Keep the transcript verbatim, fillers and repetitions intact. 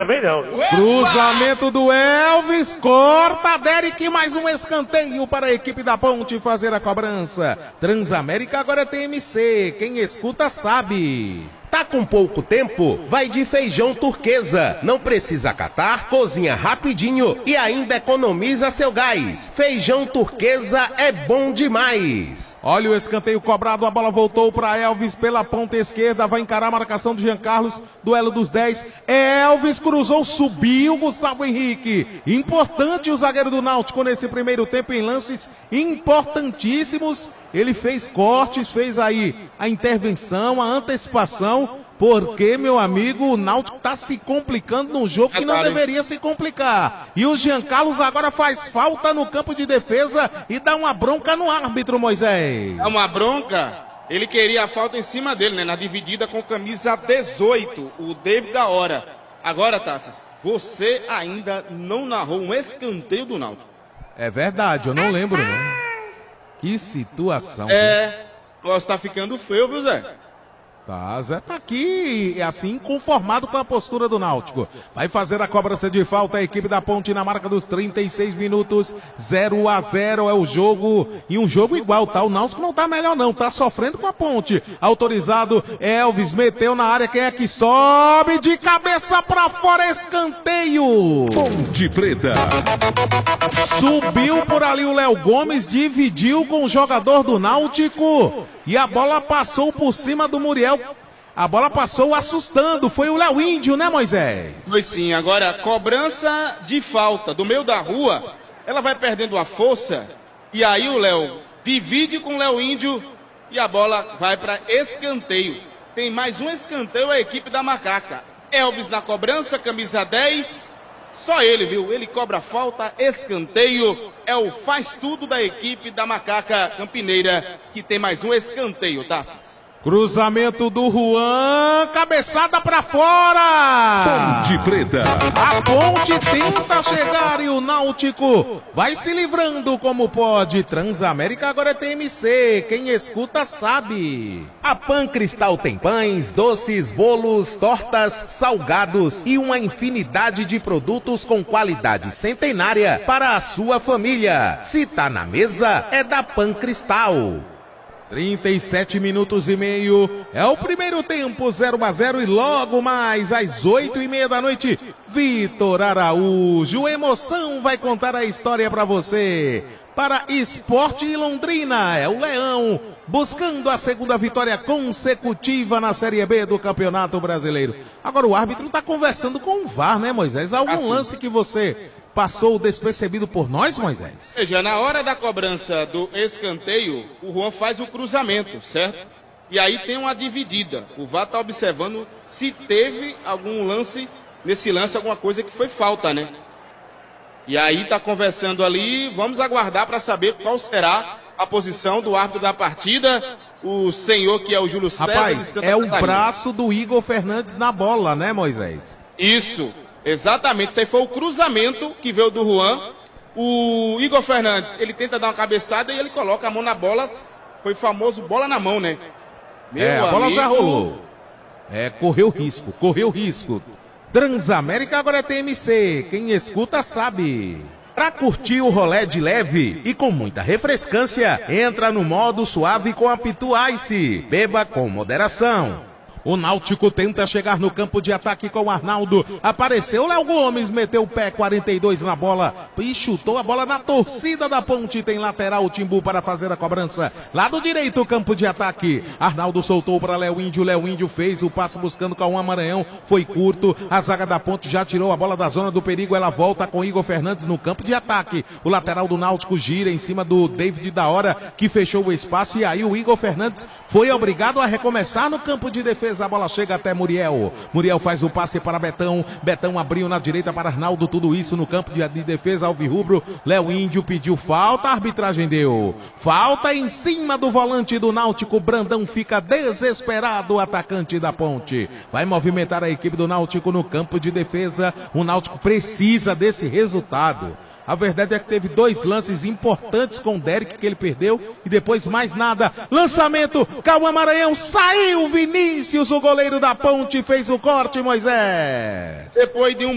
também não. Cruzamento do Elvis, corta Derek, mais um escanteio para a equipe da Ponte fazer a cobrança. Transamérica agora tem M C, quem escuta sabe. Tá com pouco tempo? Vai de feijão turquesa. Não precisa catar, cozinha rapidinho e ainda economiza seu gás. Feijão turquesa é bom demais. Olha o escanteio cobrado, a bola voltou para Elvis pela ponta esquerda, vai encarar a marcação do Jean Carlos, duelo dos dez. Elvis cruzou, subiu Gustavo Henrique. Importante o zagueiro do Náutico nesse primeiro tempo em lances importantíssimos. Ele fez cortes, fez aí a intervenção, a antecipação. Porque, meu amigo, o Náutico está se complicando num jogo que não deveria se complicar. E o Jean Carlos agora faz falta no campo de defesa e dá uma bronca no árbitro, Moisés. É uma bronca? Ele queria a falta em cima dele, né? Na dividida com camisa dezoito, o David da hora. Agora, Tassis, você ainda não narrou um escanteio do Náutico. É verdade, eu não lembro, não. Que situação. É, você tá ficando feio, viu, Zé? Tá, Zé tá aqui, assim, conformado com a postura do Náutico. Vai fazer a cobrança de falta a equipe da Ponte na marca dos trinta e seis minutos. zero a zero é o jogo. E um jogo igual, tá? O Náutico não tá melhor não, tá sofrendo com a Ponte. Autorizado, Elvis meteu na área, quem é que sobe? De cabeça pra fora, escanteio. Ponte Preta. Subiu por ali o Léo Gomes, dividiu com o jogador do Náutico. E a bola passou por cima do Muriel. A bola passou assustando. Foi o Léo Índio, né, Moisés? Foi sim. Agora, cobrança de falta do meio da rua. Ela vai perdendo a força. E aí o Léo divide com o Léo Índio. E a bola vai para escanteio. Tem mais um escanteio a equipe da Macaca. Elvis na cobrança, camisa dez. Só ele, viu? Ele cobra falta, escanteio. É o faz tudo da equipe da Macaca Campineira, que tem mais um escanteio, Tassis. Cruzamento do Juan, cabeçada pra fora. Ponte Preta. A Ponte tenta chegar e o Náutico vai se livrando como pode. Transamérica agora é T M C, quem escuta sabe. A Pan Cristal tem pães, doces, bolos, tortas, salgados e uma infinidade de produtos com qualidade centenária para a sua família. Se tá na mesa, é da Pan Cristal. trinta e sete minutos e meio, é o primeiro tempo, zero a zero, e logo mais às oito e meia da noite, Vitor Araújo, emoção, vai contar a história para você. Para Esporte e Londrina, é o Leão, buscando a segunda vitória consecutiva na Série B do Campeonato Brasileiro. Agora o árbitro está conversando com o V A R, né, Moisés? Algum lance que você passou despercebido por nós, Moisés? Veja, na hora da cobrança do escanteio, o Juan faz o cruzamento, certo? E aí tem uma dividida. O V A R está observando se teve algum lance, nesse lance, alguma coisa que foi falta, né? E aí está conversando ali, vamos aguardar para saber qual será a posição do árbitro da partida. O senhor que é o Júlio César. Rapaz, é o braço do Igor Fernandes na bola, né, Moisés? Isso. Exatamente, isso aí foi o cruzamento que veio do Juan. O Igor Fernandes, ele tenta dar uma cabeçada e ele coloca a mão na bola. Foi famoso bola na mão, né? Meu é, a bola amigo... já rolou. É, correu risco, correu risco. Transamérica agora é T M C, quem escuta sabe. Pra curtir o rolê de leve e com muita refrescância, entra no modo suave com a Pitu Ice. Beba com moderação. O Náutico tenta chegar no campo de ataque com o Arnaldo. Apareceu o Léo Gomes, meteu o pé quarenta e dois na bola e chutou a bola na torcida da Ponte. Tem lateral o Timbu para fazer a cobrança. Lado direito, campo de ataque. Arnaldo soltou para Léo Índio. Léo Índio fez o passe buscando Cauã Maranhão. Foi curto. A zaga da Ponte já tirou a bola da zona do perigo. Ela volta com Igor Fernandes no campo de ataque. O lateral do Náutico gira em cima do David da hora, que fechou o espaço. E aí o Igor Fernandes foi obrigado a recomeçar no campo de defesa. A bola chega até Muriel. Muriel faz o passe para Betão. Betão abriu na direita para Arnaldo. Tudo isso no campo de, de defesa alvirrubro. Léo Índio pediu falta. A arbitragem deu. Falta em cima do volante do Náutico. Brandão fica desesperado. O atacante da Ponte vai movimentar a equipe do Náutico no campo de defesa. O Náutico precisa desse resultado. A verdade é que teve dois lances importantes com o Derek que ele perdeu e depois mais nada. Lançamento, Cauã Maranhão, saiu Vinícius, o goleiro da Ponte, fez o corte, Moisés. Depois de um